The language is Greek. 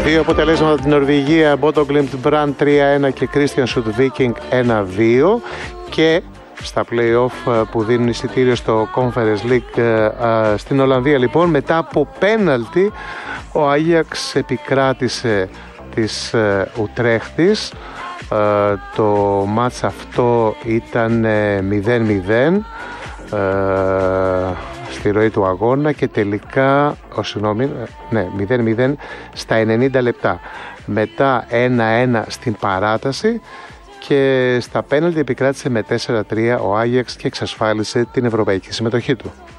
Δύο αποτελέσματα την Νορβηγία, Μπότογκλιμπτ Μπραντ 3-1 και Christian Sud Viking 1-2, και στα play-off που δίνουν εισιτήριο στο Conference League στην Ολλανδία. Λοιπόν, μετά από πέναλτι ο Άγιαξ επικράτησε της Ουτρέχτης. Το μάτς αυτό ήταν 0-0 στη ροή του αγώνα και τελικά 0-0 στα 90 λεπτά. Μετά 1-1 στην παράταση και στα πέναλτι επικράτησε με 4-3 ο Άγιαξ και εξασφάλισε την ευρωπαϊκή συμμετοχή του.